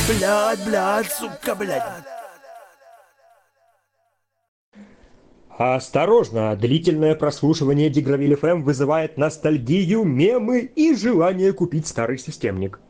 Блядь, сука, блядь. Осторожно, длительное прослушивание Дигравиль FM вызывает ностальгию, мемы и желание купить старый системник.